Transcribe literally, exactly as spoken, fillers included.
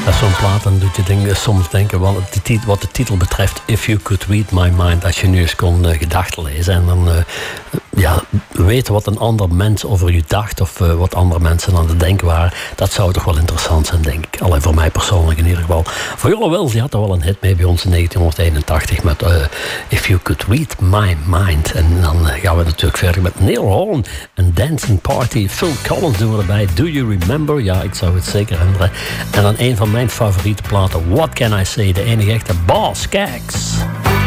Dat is zo'n plaat, dan doet je dingen, soms denken, wat de, titel, wat de titel betreft, If You Could Read My Mind, als je nu eens kon uh, gedachten lezen en dan uh, ja, weten wat een ander mens over je dacht of uh, wat andere mensen aan het denken waren, dat zou toch wel interessant zijn, denk ik. Alleen voor mij persoonlijk in ieder geval. Voor jullie wel, die had er wel een hit mee bij ons in negentien eenentachtig met uh, If You Could Read My Mind. En dan uh, gaan we natuurlijk verder met Neil Horn en Dancing Party. Phil Collins doen we erbij. Do You Remember? Ja, ik zou het zeker herinneren. En dan een van mijn favoriete platen, What Can I Say? De enige echte Boss Skaggs.